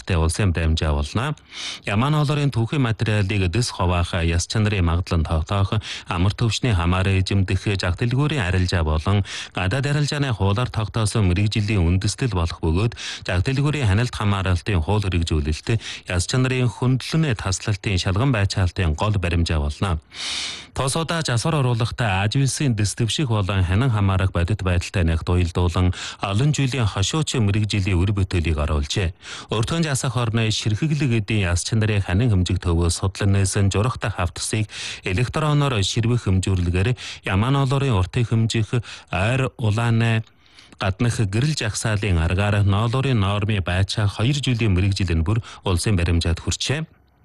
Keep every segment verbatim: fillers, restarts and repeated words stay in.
хангалттай улсын баримжаа болно. Яман олорын түүхийн материалыг дэс ховаах, яс чанарын магадлан тогтоох, амар төвчний хамааран эзэмдэх, жаг дэлгүүрийн арилжаа болон гадаад арилжааны хуулаар тогтоосон мэрэгжлийн үндэслэл болох бөгөөд жаг дэлгүүрийн ханалт хамааралтын хууль хэрэгжүүлэлт, яс чанарын хөндлөн таслалтын шалган байцаалтын гол баримжаа болно. Тосоодаа жасвар оруулахдаа ажвилсын дэс дэвших болон ханан хамаарах бодит байдалтай нэг дуйлдуулан олон жилийн хошууч мэрэгжлийн үр бүтээлийг оруулжээ. Өртгөн жасах орны ширхэглэг эдийн яс чанарын ханан хэмжиг төвөө судлан нээсэн журахтай хавтсыг электроноор ширвэх хэмжүүлгээр Яман олорын уртыг хэмжих ойр улааны гаднах гэрэл жагсаалын аргаар ноолорын нормын байцаа хоёр жилийн мэрэгжлийн бүр улсын баримжаад хүрчээ.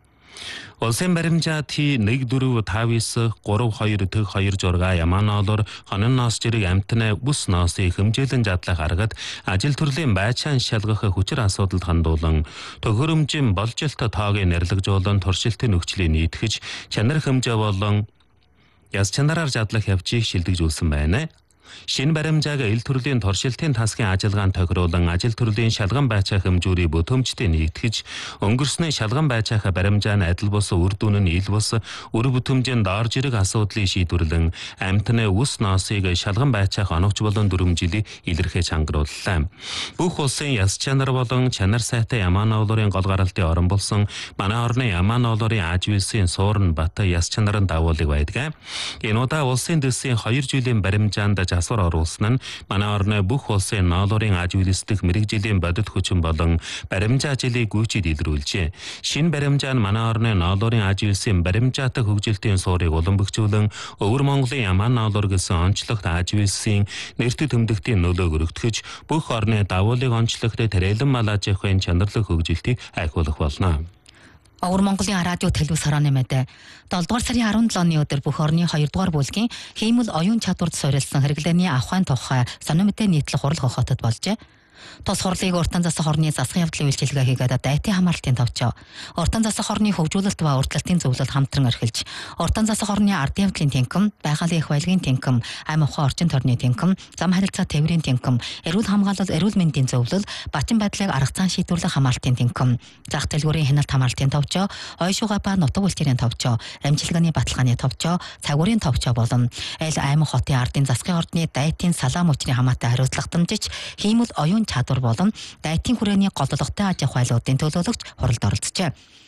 Улсын баримжаа Т нэг дөрөв тавь девять гурав хоёр тэг хоёр зураг Яман олор хонон ноос жирэг амтны бүс ноосыг хэмжээлэн задлах аргад ажил төрлийн байцаан шалгах хүчээр асуудалд хандуулан төхөөрөмжийн болжилт тоогийн нэрлэгжүүлэн туршилтын нөхцөлийг нийтгэж чанар хэмжээ болон яс чанараар задлах явцыг шилдэгжүүлсэн байна. Шинэ баримжааг ил төрлийн туршилтын тасгийн ажиллагаанд тохируулан ажил төрлийн шалган байцаа хэмжүүрийг бүтээмжтэй нэгтгэж өнгөрсний шалган байцаахаа баримжаа нь адил бус үр дүн нь ил бус үр бүтээмжийн доор жирэг асуудлыг шийдвэрлэн амтны үс ноосыг шалган байцаах оногч болон дүрм жилийн илэрхий чангарууллаа. Бүх улсын яс чанар болон чанар сайтай Яман олорын гол гаралтын орон болсон манай орны Яман олорын ажвилсын суурн бат яс чанарын дагуулыг байдаг. Энэ удаа улсын дэсийн хоёр жилийн баримжаанд асвар оруулсан нь манай орны бүх улсын ноолорын ажвилсдэх мэрэгжлийн бодит хүчин болон баримжаа жилийг гүйцэд илрүүлжээ. Шинэ баримжаа нь манай орны ноолорын ажвилсын баримжаатай хөгжилтийн суурийг уламбөгчүүлэн өвөр Монголын Яман ноолор гэсэн онцлогт ажвилсын нэртэд төмдөгтийн нөлөөг өргөтгөж бүх орны давуулыг онцлогт тэрэлэн мал аж ахуйн чанарлаг хөгжилтийг айхуулах болно. Өвөр Монголын радио телевиз хорооны мэдээ долдугаар сарын арван долооны өдөр бүх орны хоёрдугаар бүлгийн хиймэл оюун чадварт суурилсан хэрэглээний ахуйн тухай сонин мэдээ нийтлэх хурал хохотод болжээ. Тос хурлыг уртан засах орны засгийн явдлын үйлчилгээ хийгээд дайтын хамаарлтын товчоо. Уртан засах орны хөгжүүлэлт ба уртлалтын зөвлөлд хамтран орхилж, уртан засах орны ардын явдлын тэнхим, байгалийн их баялагын тэнхим, амь ухаан орчин тойрны тэнхим, зам харилцаа тээврийн тэнхим, эрүүл хамгаалал, эрүүл мэндийн зөвлөл, батин байдлыг арга зан шийдвэрлэх хамаарлтын тэнхим, зах дэлгүүрийн хяналт хамаарлтын товчоо, ойшууга ба нутаг үлчирийн товчоо, амжилгааны баталгааны товчоо, цагуурийн товчоо болон аль аймаг хотын ардын засгийн ордны дайтын салаам хүчний хамаатай хариуцлага дамжиж, хиймэл оюун чадвар болон дайтын хүрээний голлогтой аж ахуйлуудын төлөөлөгч хуралд оролцжээ.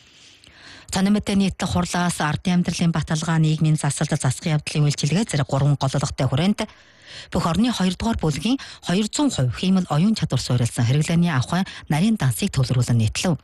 Сонин мэдээ нийтлэх хурлаас ардын амьдралын баталгаа, нийгмийн засалт, засгийн явдлын үйлчилгээ зэрэг гурван голлогтой хүрээнд бүх орны хоёрдугаар бүлгийн хоёр зуун хувь хиймэл оюун чадвар суурилсан хэрэглээний ахуйн нарийн дансыг төвлөрүүлэн нийтлэв.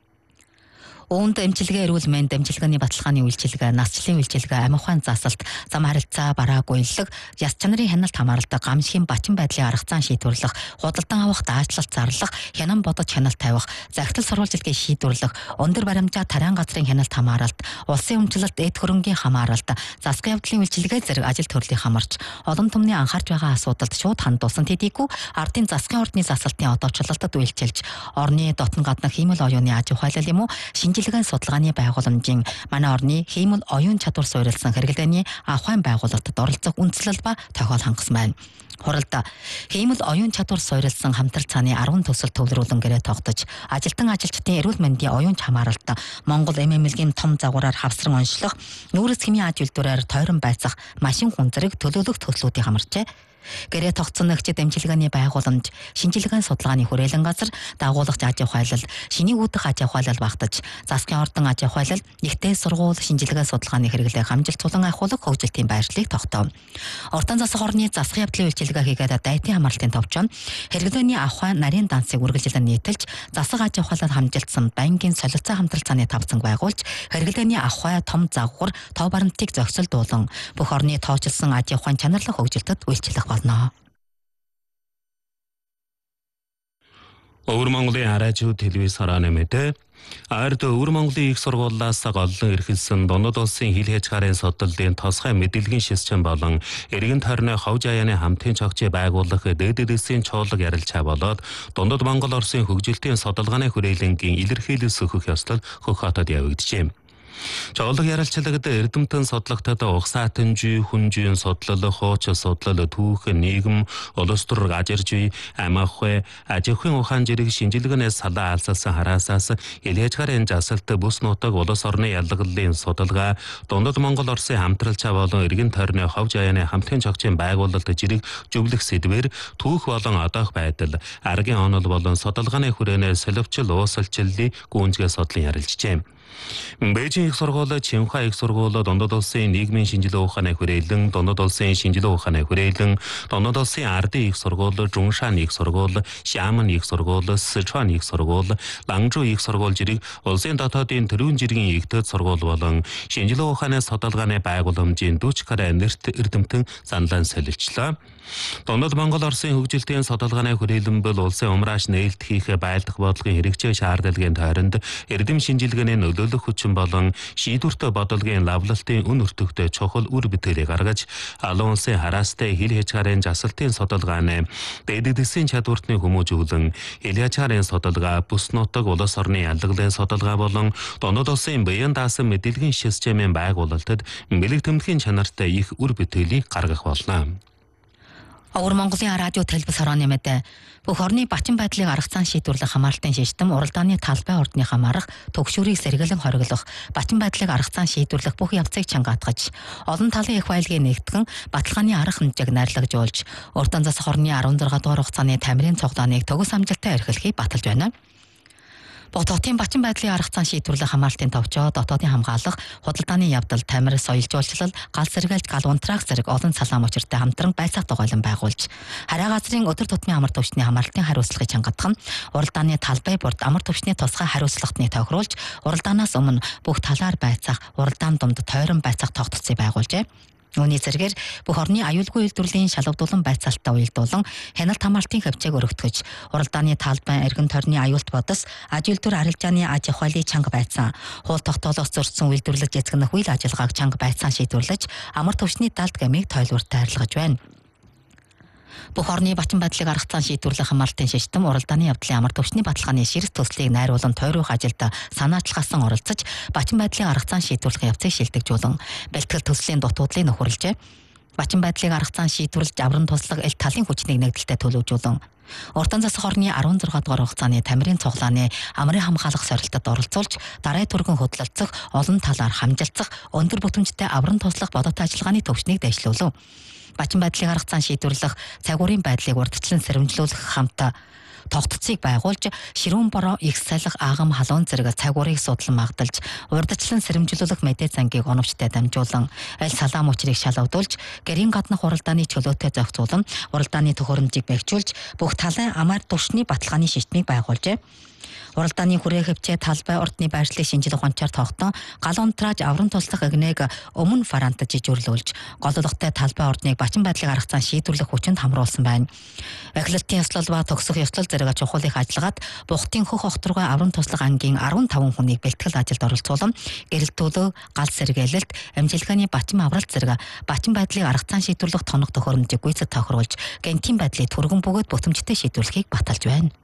Үүнд эмчилгээ, эрүүл мэнд, амжилгааны баталгааны үйлчилгээ, насчлалын үйлчилгээ, амь ухаан засалт, зам харилцаа, бараа гуйлаг, яс чанарын хяналт хамааралт, гамшигын батин байдлын арга зан шийдвэрлэх, худалдан авах, даатгалт зарлах, хянан бодож хяналт тавих, захидал сурвалжилтыг шийдвэрлэх, өндөр баримжаа тариан газрын хяналт хамааралт, улсын өмчлөлт, эд хөрөнгийн хамааралт, засгийн явдлын үйлчилгээ зэрэг ажил төрлийг хамарч, олон түмний анхаарч байгаа асуудалд шууд хандуулсан тэдийгүй ардын засгийн ордны засалтын одоочилолтод үйлчилж, орны дотн гаднах хиймэл оюуны аж ахуйлал юм уу шинжилгээний судалгааны байгууламжийн манай орны хиймэл оюун чадвар суурилсан хэрэглээний ахуйн байгуулалтад оролцох үндслэл ба тохиол хангасан байна. Хуралд хиймэл оюун чадвар суурилсан хамтрал цааны арван төсөл төвлөрүүлэн гэрээ тогтож, ажилтан ажилчдын эрүүл мэндийн оюун чамааралт, Монгол эм эм эл-ийн том загвараар хавсран онцлох, нүүрс хэмийн аж үйлдвэрээр тойрон байцах машин хүн зэрэг төлөөлөх төслүүдийг хамарчээ. Гэрээ тогтсон нэгжид амжилгааны байгууламж, шинжилгээний судалгааны хүрээлэн газар, дагуулагч аж ахуйлал, шиний үүдэх аж ахуйлал багтаж, засгийн ордон аж ахуйлал, нэгтэй сургууль, шинжилгээ судалгааны хэрэглээ хамжилтуулан айхуулах хөгжилтийн байрлалыг тогтоов. Уртан засах орны засгийн явдлын үйлчилгээ хийгээд дайтын хамаарлтын товчоо, хэрэглээний ахуйн нарийн дансыг үргэлжлэн нийтэлж, засаг аж ахуйлал хамжилсан байнгын солилцоо хамтрал цааны тавцанг байгуулж, хэрэглээний ахуй том загвар, тов баримтыг зохисолдуулан, бүх орны тооцолсон аж ахуйн чанарлах хөгжилтөд үйлчлэх болно. Өвөр Монголын радио телевиз хорооны мэдээ Ард Өвөр Монголын их сургуулиас голлон эрхэлсэн Дундад улсын хил хязгаарын судаллын тосгой мэдээллийн шисжин болон эргэн тойрны ховж аяаны хамтын цогцыг байгуулах дэдэдэсийн чуулга ярилцаа болоод Дундад Монгол Оросын хөгжилтийн судалгааны хүрээлэнгийн илэрхийлэл сөхөх ёслол Хөх хотод явагджээ. Жолог ярилцлагад эрдэмтэн судлагдаад угсаатын жий, хүн жийн судлал, хууч судлал, түүх, нийгэм, улс төр ажиржүй, амахвэ, ажихын ухаан зэрэг шинжилгээнээс салаа алсалсан хараасаас илгээжгарын жасалт бүс нутаг улс орны ялгаллын судалгаа, дундад Монгол Оросын хамтралчаа болон эргэн тойрны хов жаяаны хамтын чогчийн байгуулалт зэрэг зөвлөх сэдвээр түүх болон одоох байдал, аргийн онол болон судалгааны хүрээнээр соливчл уусалчлалын гүнзгий судлан ярилцжээ. Бээжин их сургууль, Чинхай их сургууль, Дундад улсын нийгмийн шинжилгээ ухааны хүрээлэн, Дундад улсын шинжилгээ ухааны хүрээлэн, Дундад улсын ардын их сургууль, Жуншан их сургууль, Шаман их сургууль, Сычуан их сургууль, Лангжуу их сургууль зэрэг улсын дотоодын төрийн жиргэн игтэд сургууль болон шинжилгээ ухааны судалгааны байгууламжийн дүүч гараа нэрт эрдэмтэн саналан солилцлоо. Дундад Монгол Оросын хөгжилтийн судалгааны хүрээлэн бол улсын умрааш нээлт хийх байлдах бодлогын хэрэгжээ шаардлагын тойронд эрдэм шинжилгээний нөлөөлөх хүчин болон шийдвэртэй бодлогын лавлалтын үн өртөгтэй чухал үр бүтээлийг гаргаж алуун улсын хараастай хил хязгаарын жасалтын судалгааны дэдэгдсэн чадвартны хүмүүжүүлэн хил хязгаарын судалгаа, бүс нутаг улс орны ялгалын судалгаа болон дундад улсын биеийн даасан мэдээллийн системийн байгуулалтад бэлэг тэмдгийн чанартай их үр бүтээлийг гаргах болно. Өвөр Монголын радио телевиз хорооны мэдээ бүх орны бачин байдлыг арга зан шийдвэрлэх хамгаалтын шийдтэм уралдааны талбай ордны хамаарах төгшүүрийг сэргэлэн хориглох бачин байдлыг арга зан шийдвэрлэх бүх явцыг чангаатгаж олон талын их баялагын нэгтгэн баталгааны арга хэмжээг найрлагжуулж уртан засах орны арван зургаан дугаар хугацааны тамирын цуглааныг төгс амжилттай эрхлэхийг баталж байна. Дотоодын бачин байдлын арга зан шийдвэрлэх хамгаалтын товчоо, дотоодын хамгаалах, худалдааны явдал, тамир, соёл жуулчлал, гал сэргэлт, гал унтраах зэрэг олон салаам учиртай хамтран байцаах дугуйлан байгуулж, хараа газрын өдөр тутмын амар түвшний хамгаалтын хариуцлагыг чангатгах нь уралдааны талбай бүрд амар түвшний тусгай хариуцлагатныг тохируулж, уралдаанаас өмнө бүх талаар байцаах, уралдаан дунд тойрон байцаах тогтолцоог байгуулжээ. Үүний зэрэгээр бүх орны аюулгүй үйлдвэрлэлийн шалгавдуулан байцаалтаа уялдуулан хяналт хамгаалтын хэмжээг өргөтгөж, уралдааны талбай, эргэн тойрны аюулт бодос, аж үйлдвэр арилжааны аж ахуйлын чанга байцаан, хууль тогтоолоос зөрчсөн үйлдвэрлэж эзэгнэх үйл ажиллагааг чанга байцаан шийдвэрлэж, амар түвшний далд гамийг тойлууртай арилгаж байна. Бүх орны бачин байдлыг арга зан шийдвэрлэх хамгаалтын шийдтэм уралдааны явдлын амар түвшний баталгааны ширс төслийг найруулан тойрох ажилд санаачлахсан оролцож, бачин байдлын арга зан шийдвэрлэх явцыг шилдэгжүүлэн, бэлтгэл төслийн дутуудлыг нөхөрлөжээ. Бачин байдлыг арга зан шийдвэрлэж аврын туслах ил талын хүчнийг нэгдэлтэд төлөвлөжүүлэн, уртан засах орны арван зургаан дугаар хугацааны тамирын цуглааны амрын хамгаалах сорилтод оролцуулж, дарай түргэн хөдлөлцөх, олон талаар хамжилцах, өндөр бүтэмжтэй аврын туслах бодит ажиллагааны төвчнийг дэвшлүүлв. Бачин байдлыг арга зан шийдвэрлэх, цагуурийн байдлыг урьдчилан сэрэмжлүүлэх хамт тогтцыг байгуулж, ширүүн бороо, их салхи, агам, халуун зэрэг цагуурийг судлан магадалж, урьдчилан сэрэмжлүүлэх мэдээ зангийг оновчтой дамжуулан, аль салаам учрыг шалгавдуулж, гэрийн гаднах уралдааны чөлөөтэй зохицуулан, уралдааны төхөөрөмжийг бэхжүүлж, бүх талын амар түвшний баталгааны шийдтмийг байгуулжээ. Уралдааны хүрээ хөвчээ талбай ордны байршлыг шинжилх онцоор тогтон, гал унтрааж аврын туслах игнээг өмнө фарант жижүүрлүүлж, голлогтой талбай ордныг бачин байдлыг арга зан шийдвэрлэх хүчинд хамруулсан байна. Эхлэлтийн ёслол ба төгсөх ёслол зэрэг чухал их ажиллагаат бухтын хөх огторгой аврын туслах ангийн арван таван хүнийг бэлтгэл ажилд оролцуулан, гэрэл төлөө, гал сэргээлэлт, амжилгааны бачин авралт зэрэг бачин байдлыг арга зан шийдвэрлэх тоног төхөөрөмжийг гүйцэд тохируулж, гэнтийн байдлыг түргэн бөгөөд бүтэмжтэй шийдвэрлэхийг баталж байна.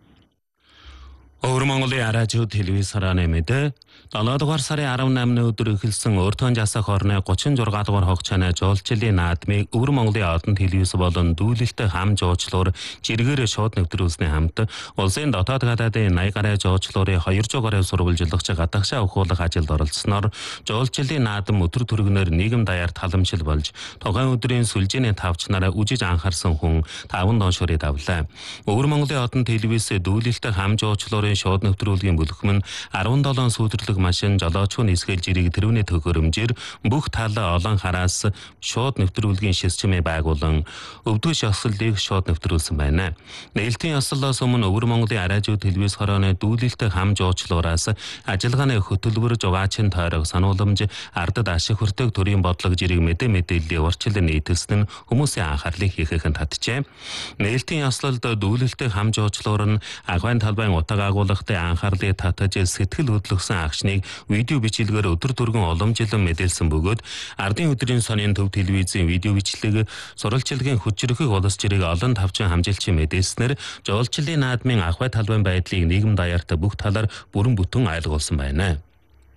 Өвөр Монголын радио телевиз хорооны мэдээ долоо дугаар сарын арван намны өдөр эхэлсэн өртөн жасах орны гучин зургаан дугаар хугацааны жуулчлалын наадмыг Өвөр Монголын одон телевиз болон дүүлэлт хам жуулчлалаар жиргээр шууд нэвтрүүлсний хамт улсын дотоод гадаадын наяа гаруй жуулчлалын хоёрдугаар гаруй сурвалжлагч гадагшаа ухуулах ажилд оролцсноор жуулчлалын наадам өдөр түргнээр нийгэм даяар таламжил болж тухайн өдрийн сүлжээний тавчнараа үжиж анхаарсан хүн таван доншорыг давлаа. Өвөр Монголын одон телевиз дүүлэлт хам жуулчлалын шууд нэвтрүүлгийн бүлэгм нь арван долоон сүйтгэрлэг машин, жолоочгүй нисгэл жирийг тэрүүний төхөөрөмжөөр бүх талаа олон хараас шууд нэвтрүүлгийн системийг байгуулан өвдгөж ёслолыг шууд нэвтрүүлсэн байна. Нээлтийн ёслолоос өмнө Өвөр Монголын радио телевиз хорооны дүүлэлт хам жуулчлалаас ажиллагааны хөтөлбөр, жугаачин тойрог санууламж, ардад ашиг хүртэг төрийн бодлого жирийг мэдээ мэдээллийн урьдчилан нийтэлсэн нь хүмүүсийн анхаарлыг хийхэд татжээ. Нээлтийн ёслолд дүүлэлт хам жуулчлалаар нь агвайн талбайн утга агуулгатай анхаарлыг татаж сэтгэл хөдлөсөн агшныг видео бичлэгээр өдөр түргэн уламжлан мэдээлсэн бөгөөд ардын өдрийн сонин төв телевизийн видео бичлэг сурвалжлагын хүчрхэг улс жирийг олон тавчин хамжилчин мэдээлснээр жуулчлалын наадмын ахуй талбайн байдлыг нийгэм даяарт бүх талаар бүрэн бүтэн ойлгуулсан байна.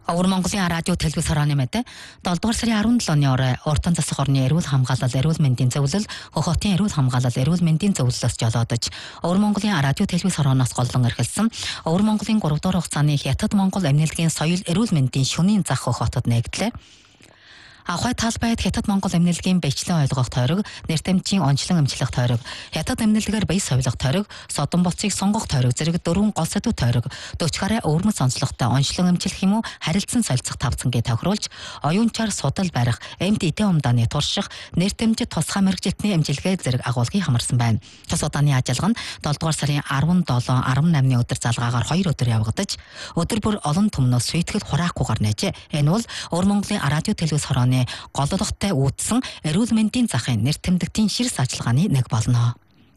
Өвөр Монголын радио телевиз хорооны мэдээ долдугаар сарын арван долооны орой Уртан засаг орны эрүүл хамгаалал, эрүүл мэндийн зөвлөл, Хохотын эрүүл хамгаалал, эрүүл мэндийн зөвлөлөөс жолоодож Өвөр Монголын радио телевиз хорооноос голлон эрхэлсэн Өвөр Монголын гурав дахь хугацааны Хятад Монгол эмнэлгийн соёл, эрүүл мэндийн шөнийн зах Хохотод нэгдлээ. Авхай талбайд Хятад Монгол эмнэлгийн биечлэн ойлгох тойрог, нэртэмжийн онцлон эмчлэх тойрог, Хятад эмнэлгээр бие совилох тойрог, содон боцыг сонгох тойрог зэрэг дөрвөн гол сэдв тойрог, дөчгөрөө өвөрмөц онцлогтой онцлон эмчлэх юм уу, харилцан солилцох тавцангийг тохируулж, оюунчаар судал барих, эмт эдийн умдааны турших, нэртэмжид тусгай мэрэгжилтний эмчилгээ зэрэг агуулгыг хамарсан байна. Тус удааны ажиллагаа нь долдугаар сарын арван долоо арван наймны өдөр залгаагаар хоёр өдөр явагдаж, өдөр бүр олон түмнөөс шийтгэл хураахгүйгээр нээжээ. Энэ бол Өвөр Монголын радио телевиз хорооны голлогтой үүдсэн эрүүл мэндийн захын нэр тэмдэгтийн ширс ажиллагааны нэг болно.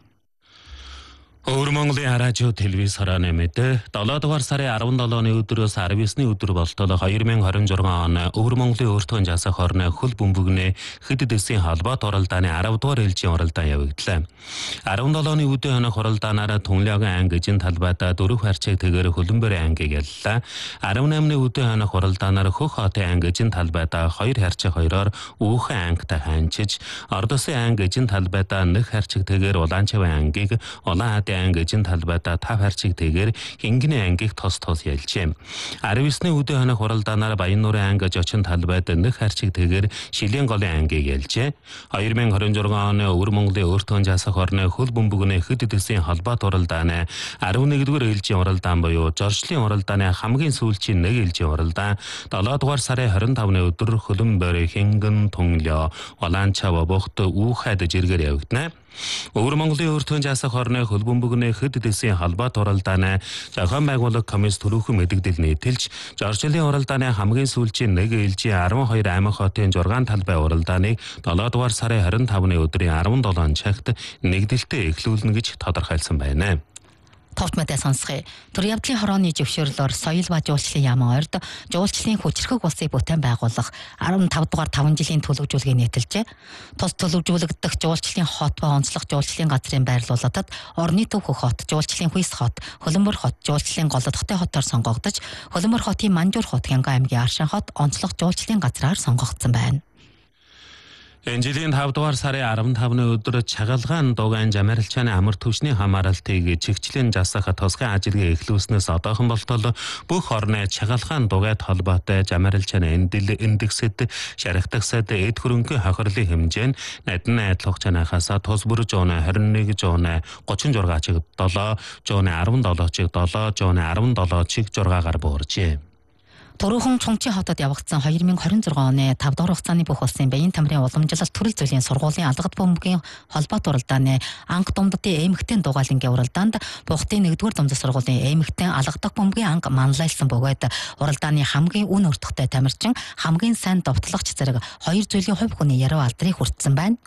Өвөр Монголын радио телевиз хорооны мэдээ долоо дугаар сарын арван долооны өдрөөс арван есний өдөр болтол хоёр мың хорин жургаан он Өвөр Монголын өөртөө жасах хорны хөл бөмбөгний хэд дэсийн холбоот оролдооны арав дугаар ээлжийн оролдоон явагдлаа. арван долооны үдийн хоног оролдооноор Түнлэгийн анги эжин талбайда дөрөв харьцаг тэгэр хөлбөмбөрийн ангийг яллаа. арван наймны үдийн хоног оролдооноор Хохотын анги эжин талбайда хоёр харьцаг хоёроор Үүхэн ангитай ханчиж, Ордосын анги эжин талбайда нэг харьцаг тэгэр Улаанчавын ангийг, Улаан анги эжин талбайда тав харьцаг тэгэр Хингний ангиг тос тос ялжээ. арван есний үдийн хоног оролдооноор Баяннуурын анги жочин талбайд нэг харьцаг тэгэр Шилийн голын ангийг ялжээ. хоёр мың хорин жургаан оны Өвөр Монголын өөртөө жасах хорны хөл бөмбөгний хэд дэсийн холбоот оролдоон арван нэгдүгээр ээлжийн оролдоон буюу Жоржлын оролдооны хамгийн сүүлчийн нэг ээлжийн оролдоон долоо дугаар сарын хорин тавны өдөр хөлбөмбөр Хингэн Түнлэ Улаанчав бохт Үүхэд жиргээр явагдана. Өвөр Монголын өөртөө жасах хорны хөл бөмбөгний хэд дэсийн холбоот оролдоон зохион байгуулах комисс төрөөхөн мэдэгдэл нийтэлж Жоржлын оролдооны хамгийн сүүлчийн нэг ээлжийн арван хоёр аймаг хотын жургаан талбай оролдооныг долоо дугаар сарын хорин тавны өдрийн арван долоон цагт нэгдэлтэй эхлүүлнэ гэж тодорхойлсон байна. Товч мэдээ сонсгоё. Төр явдлын хорооны зөвшөөрлөөр соёл ба жуулчлалын яаман ойрд жуулчлалын хүчрхэг улсыг бүтээн байгуулах арван тав дугаар таван жилийн төлөвлөгөөг нийтэлжээ. Тус төлөвлөгөөгдөх жуулчлалын хот ба онцлог жуулчлалын газрын байрлуулалтад Орны төв хот, жуулчлалын Хүйс хот, Хөлбөмбөр хот, жуулчлалын Голодохтой хотоор сонгогдож, Хөлбөмбөр хотын Манжуур хот, Хянга аймгийн Аршин хот онцлог жуулчлалын газраар сонгогдсон байна. Энэ жилийн тав дугаар сарын арван тавны өдөр Чагалгаан дугаан Жамарилчааны амар төвчний хамааралтыг чигчлэн жасах тусгай ажиллагаа эхлүүлснээс одоохон болтол бүх орны Чагалгаан дугайд холбоотой Жамарилчааны эндэл эндэгсэд шархтагсад эд хөрөнгөний хохирлын хэмжээ нь надны айдлах чанахаас тус бүр жууны хорин нэг жууны гучин жургаа чиг долоо жууны арван долоо чиг долоо жууны арван долоо чиг жургаагаар бууржээ. Төрөөхөн Чонгчин хотод явагдсан хоёр мың хорин зургаан оны тав дахь хугацааны бүх улсын баян тамирын уламжлалт төрөл зүйлийн сургуулийн алгад бөмбөгийн холбоот уралдааны анги дунддын эмэгтэй дугаалангийн уралдаанд Бухтын нэгдүгээр дамжин сургуулийн эмэгтэй алгадах бөмбөгийн анги манлайлсан бөгөөд уралдааны хамгийн үн өртөгтэй тамирчин хамгийн сайн довтлогч зэрэг хоёр зүйлийн хувь хүний яруу алдрыг хүртсэн байна.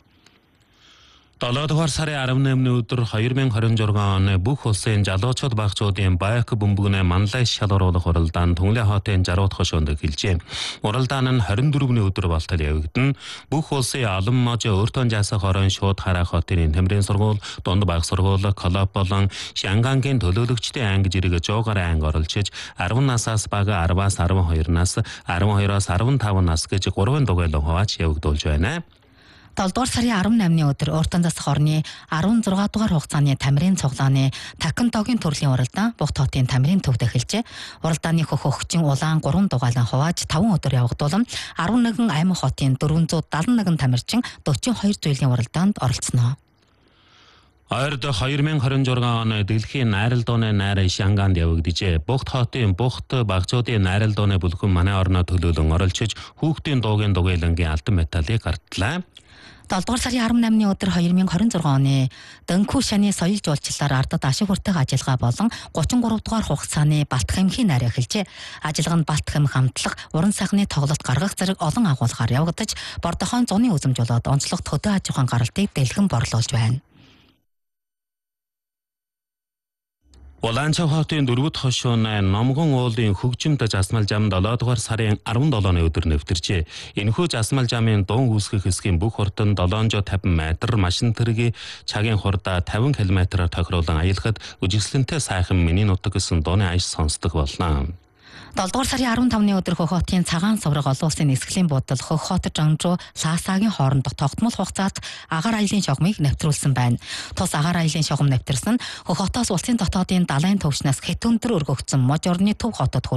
долоо дугаар сарын арван наймны өдөр хоёр мың хорин жургаан оны бүх улсын залуучууд багцуудын байк бөмбөгний манлай шалгаруулах уралдаан Түнлэ хотын жарууд хошоонд эхэлжээ. Уралдаан нь хорин дөрөвний өдөр болтол явагдана. Бүх улсын олон мож өөртөө жасах хорон шууд харах хотын тамирын сургууль, дунд баг сургууль, коллаб болон Шангангийн төлөөлөгчдийн анги зэрэг жуугаар анги оролцож арван насаас бага арваас арван хоёр нас, арван хоёроос арван тав нас гэж гурван дугуйлан хувааж явагдуулж байна. долдугаар сарын арван наймны өдөр Уртан засаг орны арван зургаан дугаар хугацааны тамирын цуглааны Такантогийн төрлийн уралдаан Бухт хотын тамирын төвд эхэлжээ. Уралдааны хөх хөгжин улаан гурван дугаалan хувааж таван өдөр явагдуулан арван нэгэн аймаг хотын дөрвөнзөө дадлан нэгэн тамирчин дөрвөн хоёр зүйлийн уралдаанд оролцсноо. Ойрд хоёр мың хорин жургаан оны дэлхийн найрал дууны найрын Шанганд явагдажээ. Бухт хотын Бухт багцуудын найрал дууны бүлгэн манай орноо төлөөлөн оролцож хүүхдийн дуугийн дугуйлангийн алтан медалийг гартлаа. долдугаар сарын арван наймны өдөр хоёр мың хорин зургаан оны Дөнхүү шаны соёл жуулчлалаар ардад ашиг хүртэх ажиллагаа болон гучин гурав дугаар хугацааны Балтхамхийн найр эхэлжээ. Ажиллагаа нь Балтхам хамтлаг, уран сайхны тоглолт гаргах зэрэг олон агуулгаар явагдаж, Бордохойн зуны үзэмж болоод онцлогт хөдөө аж ахуйн гаралтыг дэлгэн борлуулж байна. Улаанчав хотын дөрвөд хошуун Номгон уулын хөгжимд жасмал жам долоо дугаар сарын арван долооны өдөр нэвтэрчээ. Энэхүү жасмал жамын дуун үүсгэх хэсгийн бүх хурдан долоонжоо тавин метр, машин тэргийн цагийн хурдаа тавин километрээр тохируулан аялахад үжигсэлэнтэй сайхан миний нутаг гэсэн дууны аяш сонсдог болно. долдугаар сарын арван тавны өдөр Хохотын цагаан сувраг олон улсын нисгэлийн буудал Хохот Жангжуу Лаасагийн хоорондох тогтмол хугацаат агаар аялын шугамыг навтруулсан байна. Тус агаар аялын шугам навтарсан нь Хохотоос улсын дотоодын далайн төвчнээс хэд өндөр өргөгдсөн мож орны төв хотод